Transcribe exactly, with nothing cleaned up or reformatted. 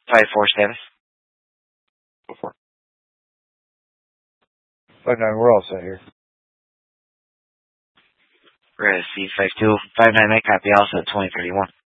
five four status. Go for it. five nine, we're all set here. We're at C five two. five nine, I copy also at twenty thirty-one.